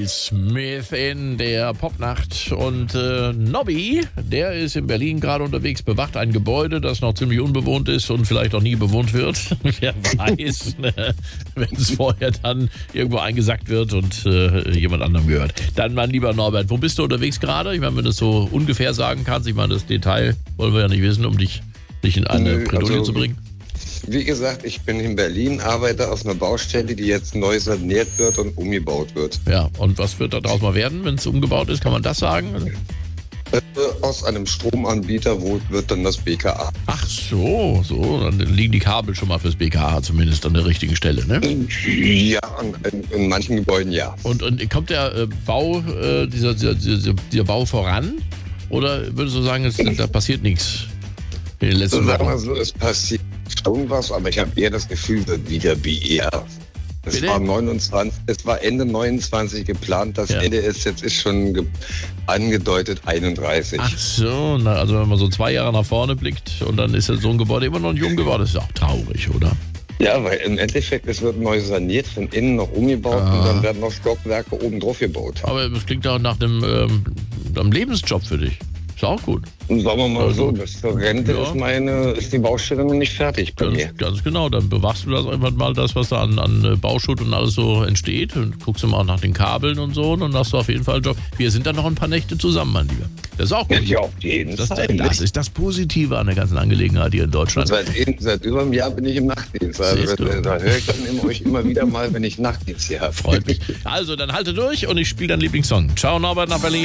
Miles Smith in der Popnacht. Und Nobby, der ist in Berlin gerade unterwegs, bewacht ein Gebäude, das noch ziemlich unbewohnt ist und vielleicht auch nie bewohnt wird. Wer weiß, wenn es vorher dann irgendwo eingesackt wird und jemand anderem gehört. Dann, mein lieber Norbert, wo bist du unterwegs gerade? Ich meine, wenn du das so ungefähr sagen kannst, ich meine, das Detail wollen wir ja nicht wissen, um dich nicht in eine Bredouille zu bringen. Wie gesagt, ich bin in Berlin, arbeite auf einer Baustelle, die jetzt neu saniert wird und umgebaut wird. Ja, und was wird da draus mal werden, wenn es umgebaut ist? Kann man das sagen? Aus einem Stromanbieter wird dann das BKA. Ach so, dann liegen die Kabel schon mal fürs BKA zumindest an der richtigen Stelle, ne? Ja, in manchen Gebäuden ja. Und kommt der Bau, dieser Bau voran? Oder würdest du sagen, da passiert nichts in den letzten Sagen wir Wochen? so, es passiert schon was, aber ich habe eher das Gefühl, wird wieder wie eher. Es war Ende 29 geplant, das Ende ist schon angedeutet 31. Ach so, also wenn man so 2 Jahre nach vorne blickt und dann ist ja so ein Gebäude immer noch nicht umgebaut, das ist auch traurig, oder? Ja, weil im Endeffekt, es wird neu saniert, von innen noch umgebaut und dann werden noch Stockwerke oben drauf gebaut. Aber das klingt auch nach einem Lebensjob für dich. Ist auch gut. Und sagen wir mal so, bis zur Rente ist die Baustelle noch nicht fertig bei mir. Ganz genau, dann bewachst du das einfach mal, das, was da an Bauschutt und alles so entsteht und guckst du mal nach den Kabeln und so und dann hast du auf jeden Fall einen Job. Wir sind dann noch ein paar Nächte zusammen, mein Lieber. Das ist auch gut. Ja, auf jeden Fall. Das ist das Positive an der ganzen Angelegenheit hier in Deutschland. Seit über einem Jahr bin ich im Nachtdienst. Also da höre ich dann euch immer wieder mal, wenn ich Nachtdienst hier habe. Freut mich. Also, dann halte durch und ich spiele deinen Lieblingssong. Ciao, Norbert nach Berlin.